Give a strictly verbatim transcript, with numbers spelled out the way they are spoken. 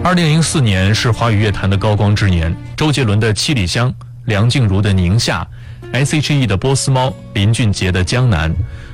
二零零四年是华语乐坛的高光之年，周杰伦的《七里香》，梁静茹的《宁夏》，S H E 的《波斯猫》，林俊杰的《江南》。